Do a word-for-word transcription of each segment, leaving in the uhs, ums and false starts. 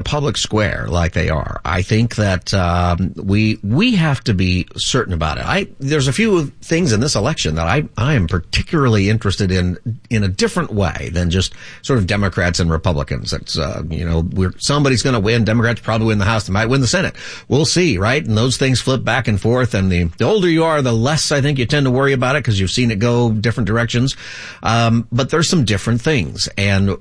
public square like they are, I think that um, we we have to be certain about it. I there's a few things in this election that I I am particularly interested in in a different way than just sort of Democrats and Republicans. It's uh, you know we're somebody's going to win. Democrats probably win the House. They might win the Senate. We'll see, right? And those things flip back and forth. And the, the older you are, the less I think you tend to worry about it because you've seen it go different directions. Um, but there's some different things, and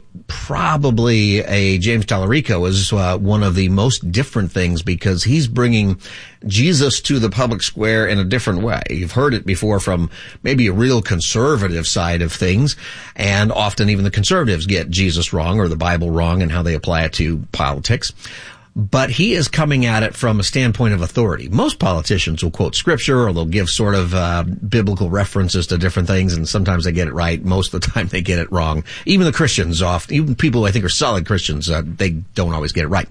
probably a James Tallarico is uh, one of the most different things because he's bringing Jesus to the public square in a different way. You've heard it before from maybe a real conservative side of things, and often even the conservatives get Jesus wrong or the Bible wrong and how they apply it to politics. But he is coming at it from a standpoint of authority. Most politicians will quote scripture or they'll give sort of uh, biblical references to different things, and sometimes they get it right. Most of the time they get it wrong. Even the Christians, often, even people who I think are solid Christians, uh, they don't always get it right.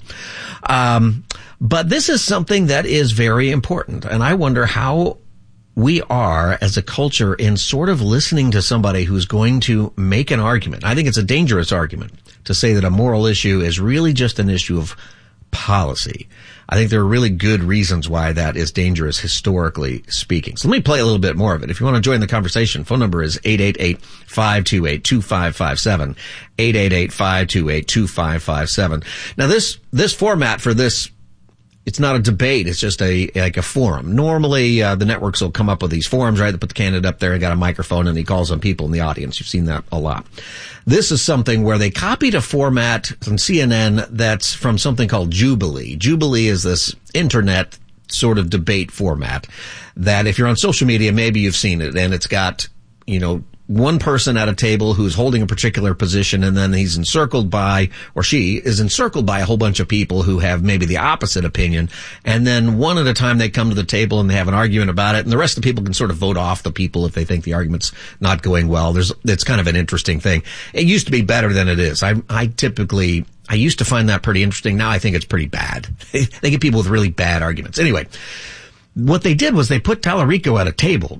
Um, but this is something that is very important, and I wonder how we are as a culture in sort of listening to somebody who's going to make an argument. I think it's a dangerous argument to say that a moral issue is really just an issue of policy. I think there are really good reasons why that is dangerous, historically speaking. So let me play a little bit more of it. If you want to join the conversation, phone number is eight eight eight, five two eight, two five five seven, eight eight eight, five two eight, two five five seven. Now this, this format for this, it's not a debate. It's just a, like a forum. Normally, uh, the networks will come up with these forums, right? They put the candidate up there and got a microphone and he calls on people in the audience. You've seen that a lot. This is something where they copied a format from C N N that's from something called Jubilee. Jubilee is this internet sort of debate format that if you're on social media, maybe you've seen it, and it's got, you know, one person at a table who's holding a particular position, and then he's encircled by, or she is encircled by a whole bunch of people who have maybe the opposite opinion. And then one at a time they come to the table and they have an argument about it, and the rest of the people can sort of vote off the people if they think the argument's not going well. There's, it's kind of an interesting thing. It used to be better than it is. I, I typically, I used to find that pretty interesting. Now I think it's pretty bad. They get people with really bad arguments. Anyway, what they did was they put Tallarico at a table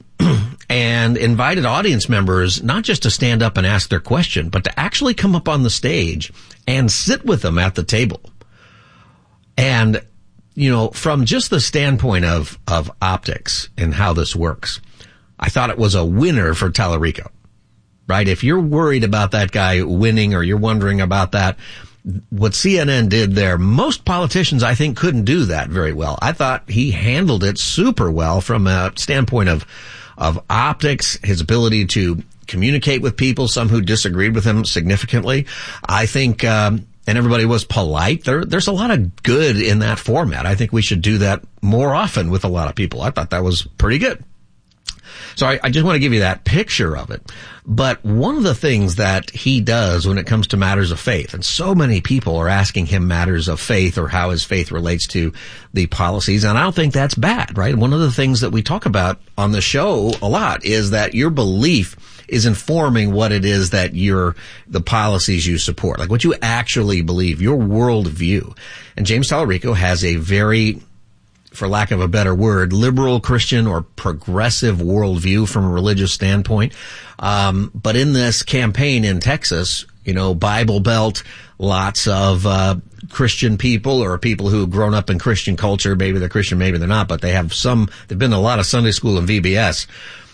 and invited audience members not just to stand up and ask their question, but to actually come up on the stage and sit with them at the table. And, you know, from just the standpoint of, of optics and how this works, I thought it was a winner for Tallarico, right? If you're worried about that guy winning or you're wondering about that, what C N N did there, most politicians, I think, couldn't do that very well. I thought he handled it super well from a standpoint of, of optics, his ability to communicate with people, some who disagreed with him significantly. I think, um, and everybody was polite. There, there's a lot of good in that format. I think we should do that more often with a lot of people. I thought that was pretty good. So I, I just want to give you that picture of it. But one of the things that he does when it comes to matters of faith, and so many people are asking him matters of faith or how his faith relates to the policies, and I don't think that's bad, right? One of the things that we talk about on the show a lot is that your belief is informing what it is that you're, the policies you support, like what you actually believe, your worldview. And James Tallarico has a very, for lack of a better word, liberal Christian or progressive worldview from a religious standpoint. Um, but in this campaign in Texas, you know, Bible Belt, lots of, uh, Christian people or people who have grown up in Christian culture. Maybe they're Christian, maybe they're not, but they have some, they've been to a lot of Sunday school and V B S.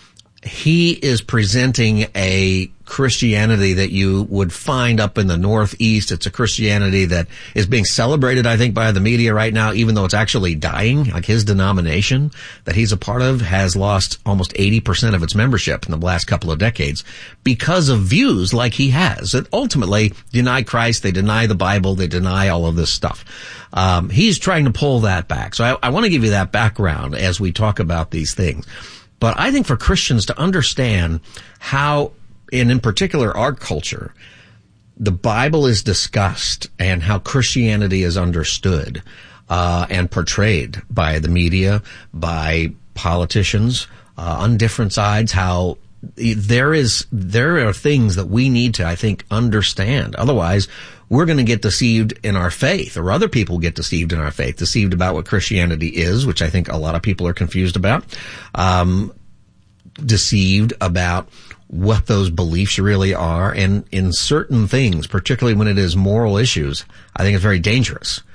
He is presenting a Christianity that you would find up in the Northeast. It's a Christianity that is being celebrated, I think, by the media right now, even though it's actually dying. Like his denomination that he's a part of has lost almost eighty percent of its membership in the last couple of decades because of views like he has that ultimately deny Christ. They deny the Bible. They deny all of this stuff. Um, he's trying to pull that back. So I, I want to give you that background as we talk about these things. But I think for Christians to understand how, and in particular our culture, the Bible is discussed and how Christianity is understood uh, and portrayed by the media, by politicians uh, on different sides, how there is there are things that we need to, I think, understand. Otherwise, we're going to get deceived in our faith, or other people get deceived in our faith, deceived about what Christianity is, which I think a lot of people are confused about, um, deceived about what those beliefs really are. And in certain things, particularly when it is moral issues, I think it's very dangerous